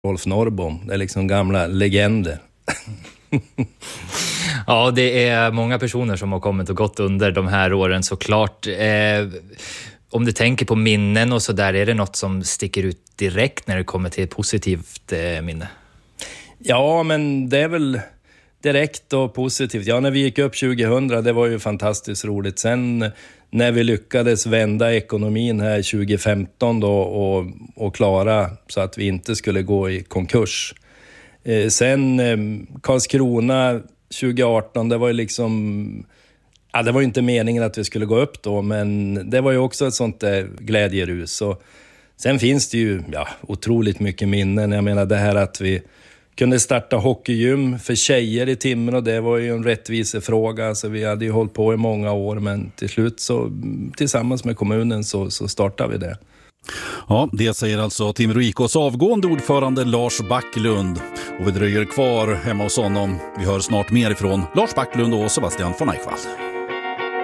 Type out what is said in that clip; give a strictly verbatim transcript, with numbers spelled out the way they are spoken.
Rolf Norrbom. Det är liksom gamla legender. Ja, det är många personer som har kommit och gått under de här åren såklart. Eh, om du tänker på minnen och så där, är det något som sticker ut direkt när det kommer till ett positivt eh, minne? Ja, men det är väl direkt och positivt. Ja, när vi gick upp tjugohundra, det var ju fantastiskt roligt. Sen när vi lyckades vända ekonomin här tjugofemton då och, och klara så att vi inte skulle gå i konkurs. Eh, sen eh, Karlskrona tjugoarton, det var ju liksom... Ja, det var ju inte meningen att vi skulle gå upp då, men det var ju också ett sånt där glädjerus. Så, sen finns det ju ja, otroligt mycket minnen. Jag menar det här att vi kunde starta hockeygym för tjejer i Timrå, och det var ju en rättvisefråga. Så vi hade ju hållit på i många år, men till slut så tillsammans med kommunen så, så startade vi det. Ja, det säger alltså Timrå I K:s avgående ordförande Lars Backlund. Och vi dröjer kvar hemma hos honom. Vi hör snart mer ifrån Lars Backlund och Sebastian von Eichwald.